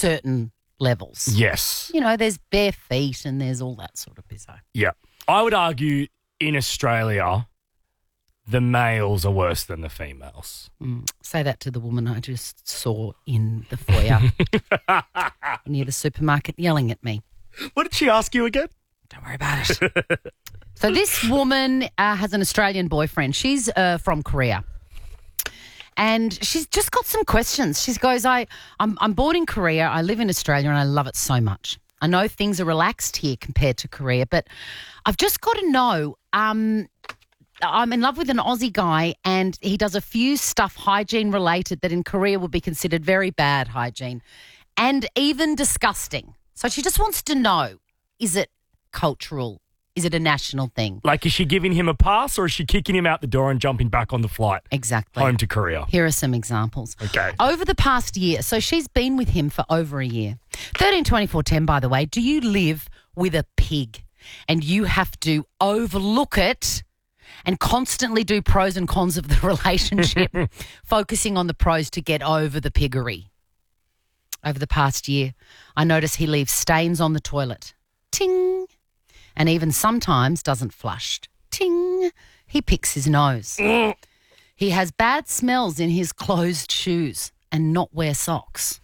certain levels. Yes. You know, there's bare feet and there's all that sort of bizzo. Yeah. I would argue in Australia, the males are worse than the females. Say that to the woman I just saw in the foyer near the supermarket yelling at me. What did she ask you again? Don't worry about it. So this woman has an Australian boyfriend. She's from Korea. And she's just got some questions. She goes, I'm born in Korea. I live in Australia and I love it so much. I know things are relaxed here compared to Korea, but I've just got to know, I'm in love with an Aussie guy and he does a few stuff hygiene related that in Korea would be considered very bad hygiene and even disgusting. So she just wants to know, is it cultural? Is it a national thing? Like, is she giving him a pass or is she kicking him out the door and jumping back on the flight? Exactly. Home to Korea. Here are some examples. Okay. Over the past year, so she's been with him for over a year. 132410, by the way, do you live with a pig and you have to overlook it and constantly do pros and cons of the relationship, focusing on the pros to get over the piggery? Over the past year, I notice he leaves stains on the toilet. Ting. And even sometimes doesn't flush. Ting. He picks his nose. He has bad smells in his closed shoes and not wear socks.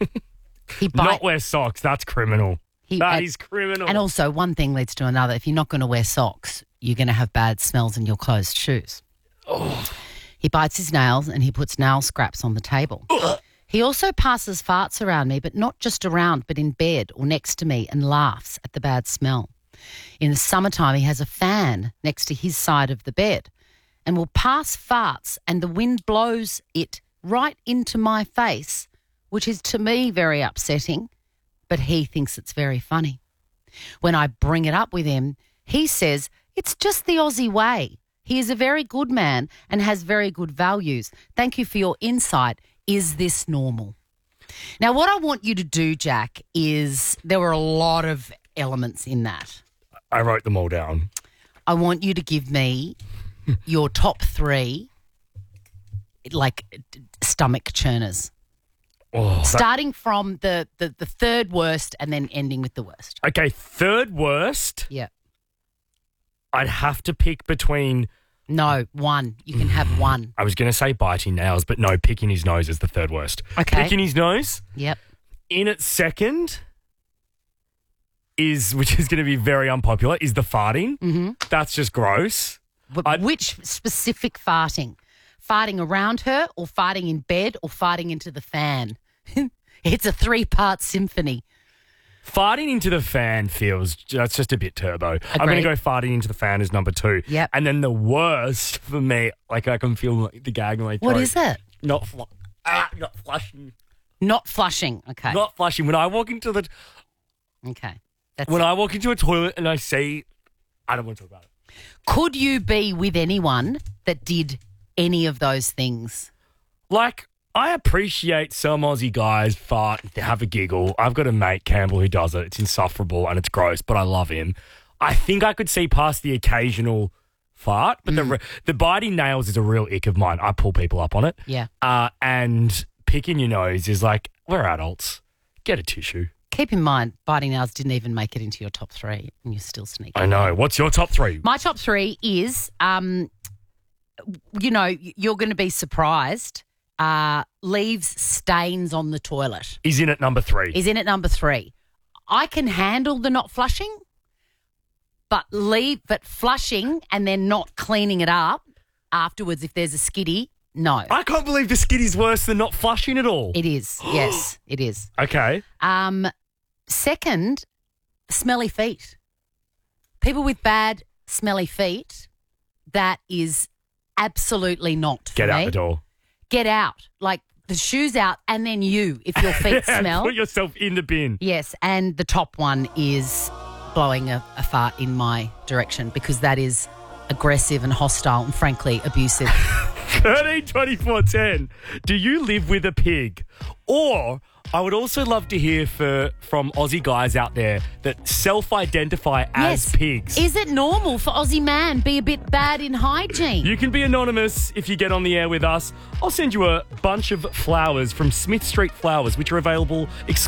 Not wear socks. That's criminal. That is criminal. And also, one thing leads to another. If you're not going to wear socks, you're going to have bad smells in your closed shoes. Oh. He bites his nails and he puts nail scraps on the table. He also passes farts around me, but not just around, but in bed or next to me, and laughs at the bad smell. In the summertime, he has a fan next to his side of the bed and will pass farts and the wind blows it right into my face, which is to me very upsetting, but he thinks it's very funny. When I bring it up with him, he says it's just the Aussie way. He is a very good man and has very good values. Thank you for your insight. Is this normal? Now, what I want you to do, Jack, is there were a lot of elements in that. I wrote them all down. I want you to give me your top three, like, stomach churners. Oh, starting from the third worst and then ending with the worst. Okay, third worst. Yeah. I'd have to pick between... No, one. You can have one. I was going to say biting nails, but no, picking his nose is the third worst. Okay. Picking his nose. Yep. In its second which is going to be very unpopular, is the farting. Mm-hmm. That's just gross. Which specific farting? Farting around her or farting in bed or farting into the fan? It's a 3-part symphony. Farting into the fan that's just a bit turbo. Agreed. I'm going to go farting into the fan as number 2. Yep. And then the worst for me, like I can feel the gag in my throat. What is it? Not flushing. Not flushing. Okay. Not flushing. When I walk into the... Okay. I walk into a toilet and I see... I don't want to talk about it. Could you be with anyone that did any of those things? Like... I appreciate some Aussie guys fart, have a giggle. I've got a mate, Campbell, who does it. It's insufferable and it's gross, but I love him. I think I could see past the occasional fart, but the biting nails is a real ick of mine. I pull people up on it. Yeah. And picking your nose is like, we're adults. Get a tissue. Keep in mind, biting nails didn't even make it into your top 3 and you're still sneaking. I know. What's your top 3? My top 3 is, you're going to be surprised. Leaves stains on the toilet. Is in at number 3. Is in at number 3. I can handle the not flushing, but flushing and then not cleaning it up afterwards if there's a skiddy, no. I can't believe the skiddy's worse than not flushing at all. It is. Yes, it is. Okay. Second, smelly feet. People with bad smelly feet, that is absolutely not for Get me. out the door. Get out, like the shoes out, and then if your feet smell. Put yourself in the bin. Yes, and the top one is blowing a fart in my direction because that is aggressive and hostile and frankly abusive. 132410. Do you live with a pig? Or I would also love to hear from Aussie guys out there that self-identify as pigs. Is it normal for Aussie man be a bit bad in hygiene? You can be anonymous if you get on the air with us. I'll send you a bunch of flowers from Smith Street Flowers, which are available